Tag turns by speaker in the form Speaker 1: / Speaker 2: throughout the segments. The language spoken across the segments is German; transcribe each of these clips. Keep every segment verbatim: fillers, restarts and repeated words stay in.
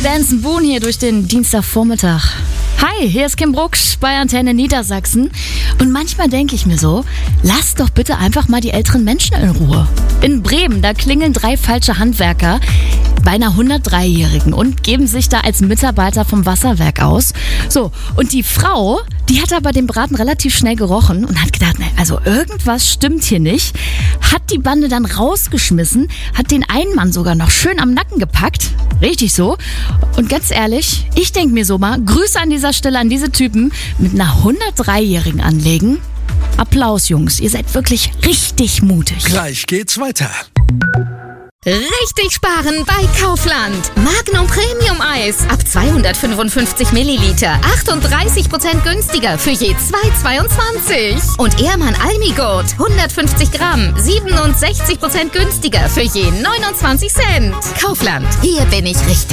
Speaker 1: Dance Boon hier durch den Dienstagvormittag. Hi, hier ist Kim Brucksch bei Antenne Niedersachsen. Und manchmal denke ich mir so, lasst doch bitte einfach mal die älteren Menschen in Ruhe. In Bremen, da klingeln drei falsche Handwerker bei einer hundertdreijährigen und geben sich da als Mitarbeiter vom Wasserwerk aus. So, und die Frau, die hat aber den Braten relativ schnell gerochen und hat gedacht, ne, also irgendwas stimmt hier nicht. Hat die Bande dann rausgeschmissen, hat den einen Mann sogar noch schön am Nacken gepackt. Richtig so. Und ganz ehrlich, ich denke mir so mal, Grüße an dieser Stelle an diese Typen mit einer hundertdreijährigen anlegen. Applaus, Jungs, ihr seid wirklich richtig mutig.
Speaker 2: Gleich geht's weiter.
Speaker 3: Richtig sparen bei Kaufland. Magnum Premium Eis ab zweihundertfünfundfünfzig Milliliter. achtunddreißig Prozent günstiger für je zwei Euro zweiundzwanzig. Und Ehrmann Almigurt hundertfünfzig Gramm. siebenundsechzig Prozent günstiger für je neunundzwanzig Cent. Kaufland, hier bin ich richtig.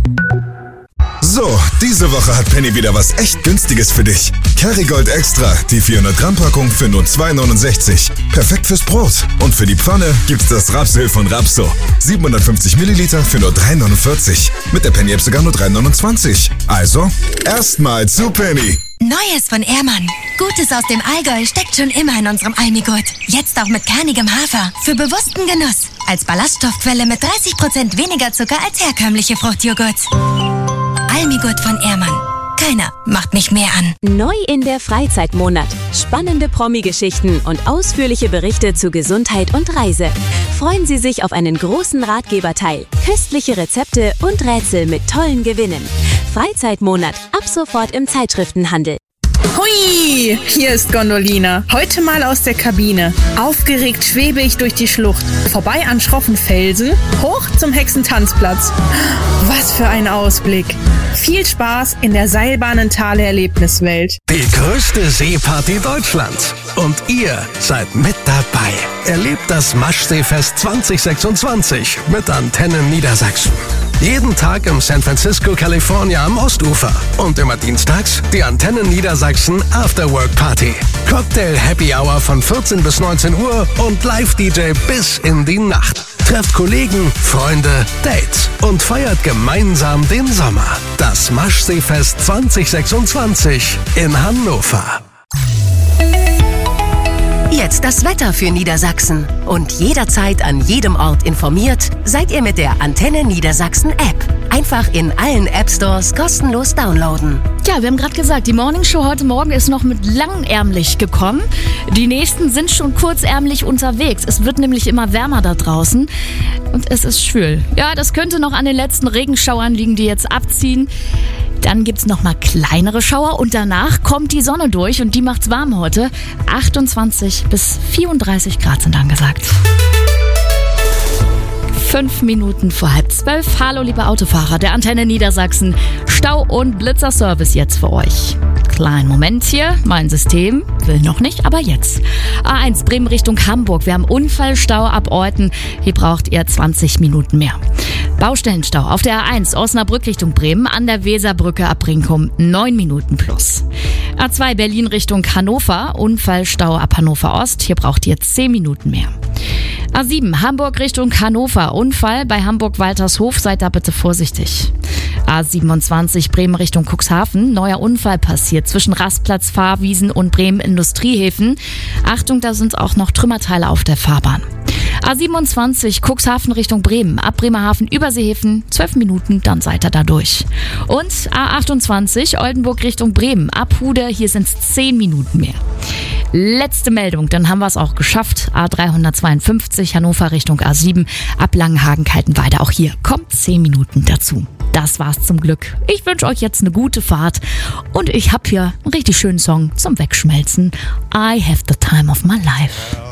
Speaker 2: So, diese Woche hat Penny wieder was echt Günstiges für dich. Kerrygold Extra, die vierhundert Gramm Packung für nur zwei Euro neunundsechzig. Perfekt fürs Brot. Und für die Pfanne gibt's das Rapsöl von Rapso. siebenhundertfünfzig Milliliter für nur drei Euro neunundvierzig. Mit der Penny-App sogar nur drei Euro neunundzwanzig. Also, erstmal zu Penny.
Speaker 4: Neues von Ehrmann. Gutes aus dem Allgäu steckt schon immer in unserem Almigurt. Jetzt auch mit kernigem Hafer. Für bewussten Genuss. Als Ballaststoffquelle mit dreißig Prozent weniger Zucker als herkömmliche Fruchtjoghurts. Almigurt von Ehrmann. Keiner macht mich mehr an.
Speaker 5: Neu in der Freizeitmonat. Spannende Promi-Geschichten und ausführliche Berichte zu Gesundheit und Reise. Freuen Sie sich auf einen großen Ratgeberteil, köstliche Rezepte und Rätsel mit tollen Gewinnen. Freizeitmonat. Ab sofort im Zeitschriftenhandel.
Speaker 6: Hui, hier ist Gondolina. Heute mal aus der Kabine. Aufgeregt schwebe ich durch die Schlucht. Vorbei an schroffen Felsen, hoch zum Hexentanzplatz. Was für ein Ausblick. Viel Spaß in der Seilbahnentale-Erlebniswelt.
Speaker 7: Die größte Seeparty Deutschlands. Und ihr seid mit dabei. Erlebt das Maschseefest zwanzig sechsundzwanzig mit Antenne Niedersachsen. Jeden Tag im San Francisco, California am Ostufer. Und immer dienstags die Antenne Niedersachsen Afterwork Party. Cocktail Happy Hour von vierzehn bis neunzehn Uhr und Live-D J bis in die Nacht. Trefft Kollegen, Freunde, Dates und feiert gemeinsam den Sommer. Das Maschseefest zwanzig sechsundzwanzig in Hannover.
Speaker 8: Jetzt das Wetter für Niedersachsen. Und jederzeit an jedem Ort informiert, seid ihr mit der Antenne Niedersachsen App. Einfach in allen App-Stores kostenlos downloaden.
Speaker 1: Ja, wir haben gerade gesagt, die Morningshow heute Morgen ist noch mit langärmlich gekommen. Die nächsten sind schon kurzärmlich unterwegs. Es wird nämlich immer wärmer da draußen und es ist schwül. Ja, das könnte noch an den letzten Regenschauern liegen, die jetzt abziehen. Dann gibt's noch mal kleinere Schauer und danach kommt die Sonne durch und die macht's warm heute. achtundzwanzig bis vierunddreißig Grad sind angesagt. Fünf Minuten vor halb zwölf. Hallo, liebe Autofahrer der Antenne Niedersachsen. Stau- und Blitzerservice jetzt für euch. Kleinen Moment hier, mein System will noch nicht, aber jetzt. A eins Bremen Richtung Hamburg. Wir haben Unfallstau ab Orten. Hier braucht ihr zwanzig Minuten mehr. Baustellenstau auf der A eins Osnabrück Richtung Bremen an der Weserbrücke ab Brinkum neun Minuten plus. A zwei Berlin Richtung Hannover. Unfallstau ab Hannover Ost. Hier braucht ihr zehn Minuten mehr. A sieben Hamburg Richtung Hannover. Unfall bei Hamburg-Waltershof. Seid da bitte vorsichtig. A siebenundzwanzig Bremen Richtung Cuxhaven. Neuer Unfall passiert zwischen Rastplatz, Fahrwiesen und Bremen Industriehäfen. Achtung, da sind auch noch Trümmerteile auf der Fahrbahn. A siebenundzwanzig Cuxhaven Richtung Bremen. Ab Bremerhaven Überseehäfen. zwölf Minuten, dann seid ihr da durch. Und A achtundzwanzig Oldenburg Richtung Bremen. Ab Hude, hier sind es zehn Minuten mehr. Letzte Meldung, dann haben wir es auch geschafft. A dreihundertzweiundfünfzig Hannover Richtung A sieben. Ab Langenhagen-Kaltenweide. Auch hier kommt zehn Minuten dazu. Das war's zum Glück. Ich wünsche euch jetzt eine gute Fahrt und ich habe hier einen richtig schönen Song zum Wegschmelzen. I have the time of my life.